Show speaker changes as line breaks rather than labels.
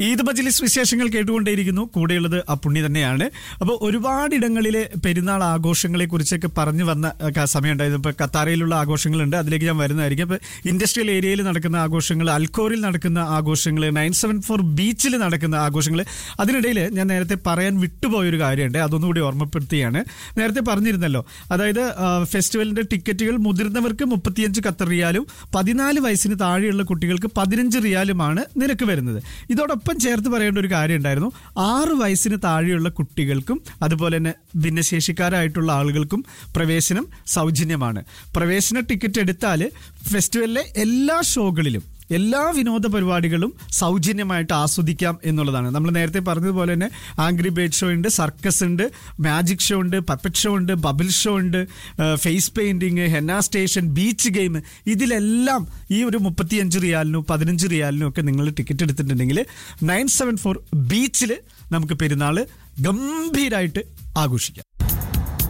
ഈദ് മജ്ലിസ് വിശേഷങ്ങൾ കേട്ടുകൊണ്ടേയിരിക്കുന്നു. കൂടെയുള്ളത് ആ പുണ്യ തന്നെയാണ്. അപ്പോൾ ഒരുപാടിടങ്ങളിലെ പെരുന്നാൾ ആഘോഷങ്ങളെ കുറിച്ചൊക്കെ പറഞ്ഞു വന്ന സമയം ഉണ്ടായത്. ഇപ്പോൾ ഖത്താറയിലുള്ള ആഘോഷങ്ങളുണ്ട്, അതിലേക്ക് ഞാൻ വരുന്നതായിരിക്കും. അപ്പോൾ ഇൻഡസ്ട്രിയൽ ഏരിയയിൽ നടക്കുന്ന ആഘോഷങ്ങൾ, അൽക്കോറിൽ നടക്കുന്ന ആഘോഷങ്ങൾ, 974 ബീച്ചിൽ നടക്കുന്ന ആഘോഷങ്ങൾ. അതിനിടയിൽ ഞാൻ നേരത്തെ പറയാൻ വിട്ടുപോയൊരു കാര്യമുണ്ട്, അതൊന്നുകൂടി ഓർമ്മപ്പെടുത്തുകയാണ്. നേരത്തെ പറഞ്ഞിരുന്നല്ലോ, അതായത് ഫെസ്റ്റിവലിന്റെ ടിക്കറ്റുകൾ മുതിർന്നവർക്ക് 35 ഖത്തർ റിയാലും 14 വയസ്സിന് താഴെയുള്ള കുട്ടികൾക്ക് 15 റിയാലുമാണ് നിരക്ക് വരുന്നത്. ഇതോടൊപ്പം ചേർത്ത് പറയേണ്ട ഒരു കാര്യം ഉണ്ടായിരുന്നു, 6 വയസ്സിന് താഴെയുള്ള കുട്ടികൾക്കും അതുപോലെ തന്നെ ഭിന്നശേഷിക്കാരായിട്ടുള്ള ആളുകൾക്കും പ്രവേശനം സൗജന്യമാണ്. പ്രവേശന ടിക്കറ്റ് എടുത്താൽ ഫെസ്റ്റിവലിലെ എല്ലാ ഷോകളിലും എല്ലാ വിനോദ പരിപാടികളും സൗജന്യമായിട്ട് ആസ്വദിക്കാം എന്നുള്ളതാണ്. നമ്മൾ നേരത്തെ പറഞ്ഞതുപോലെ തന്നെ ആംഗ്രി ബേർഡ് ഷോ ഉണ്ട്, സർക്കസ് ഉണ്ട്, മാജിക് ഷോ ഉണ്ട്, പപ്പറ്റ് ഷോ ഉണ്ട്, ബബിൾ ഷോ ഉണ്ട്, face painting, henna station, beach game. ഇതിലെല്ലാം ഈ ഒരു 35 റിയാലിനും 15 റിയാലിനും ഒക്കെ നിങ്ങൾ ടിക്കറ്റ് എടുത്തിട്ടുണ്ടെങ്കിൽ 974 ബീച്ചിൽ നമുക്ക് പെരുന്നാൾ ഗംഭീരമായിട്ട് ആഘോഷിക്കാം.